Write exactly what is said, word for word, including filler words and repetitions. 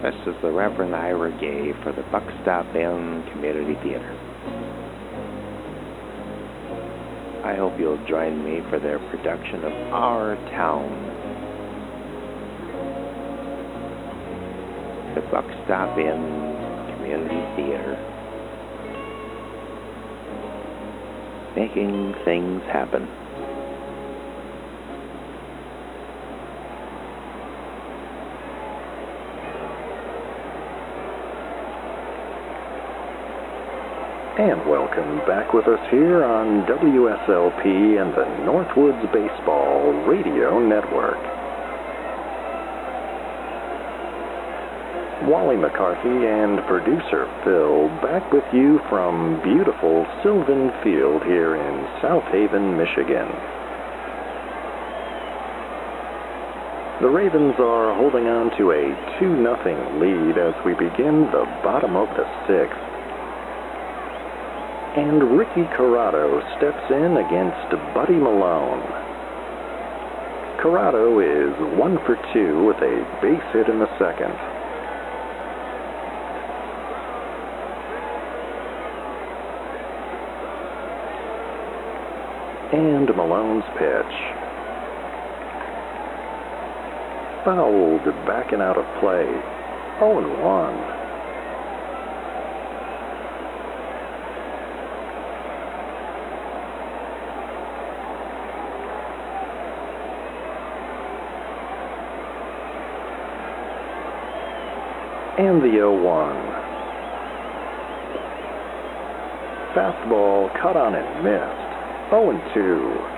This is the Reverend Ira Gay for the Buckstop Inn Community Theater. I hope you'll join me for their production of Our Town. The Buckstop Inn Community Theater. Making things happen. And welcome back with us here on W S L P and the Northwoods Baseball Radio Network. Wally McCarthy and producer Phil back with you from beautiful Sylvan Field here in South Haven, Michigan. The Ravens are holding on to a two nothing lead as we begin the bottom of the sixth. And Ricky Corrado steps in against Buddy Malone. Corrado is one for two with a base hit in the second. And Malone's pitch. Fouled, backing out of play. oh and one. And the oh one. Fastball cut on and missed. oh and two.